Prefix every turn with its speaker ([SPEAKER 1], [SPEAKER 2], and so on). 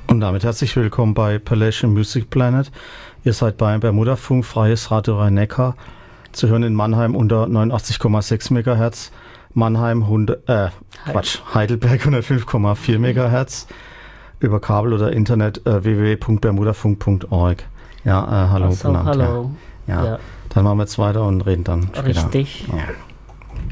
[SPEAKER 1] Und damit herzlich willkommen bei Appalachian Music Planet. Ihr seid bei Bermudafunk, freies Radio Rhein-Neckar, zu hören in Mannheim unter 89,6 MHz, Heidelberg 105,4 MHz, über Kabel oder Internet www.bermudafunk.org. Ja, hallo.
[SPEAKER 2] Also, hallo.
[SPEAKER 1] Ja. Dann machen wir jetzt weiter und reden dann später.
[SPEAKER 2] Richtig.
[SPEAKER 1] Ja.